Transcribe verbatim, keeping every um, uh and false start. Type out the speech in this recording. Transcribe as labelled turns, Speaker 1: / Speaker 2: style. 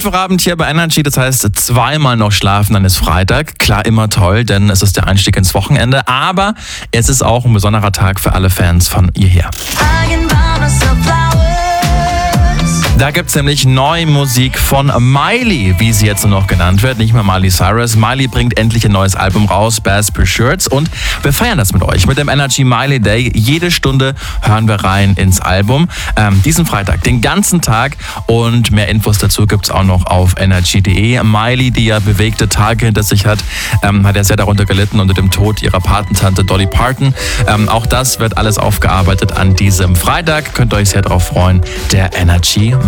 Speaker 1: Mittwochabend hier bei Energy, das heißt zweimal noch schlafen, dann ist Freitag. Klar, immer toll, denn es ist der Einstieg ins Wochenende, aber es ist auch ein besonderer Tag für alle Fans von ihr hier. Da gibt's nämlich neue Musik von Miley, wie sie jetzt nur noch genannt wird, nicht mehr Miley Cyrus. Miley bringt endlich ein neues Album raus, Bass Per Shirts, und wir feiern das mit euch, mit dem Energy Miley Day. Jede Stunde hören wir rein ins Album, ähm, diesen Freitag, den ganzen Tag, und mehr Infos dazu gibt's auch noch auf energy punkt de. Miley, die ja bewegte Tage hinter sich hat, ähm, hat ja sehr darunter gelitten unter dem Tod ihrer Patentante Dolly Parton. Ähm, auch das wird alles aufgearbeitet an diesem Freitag, könnt ihr euch sehr darauf freuen, der Energy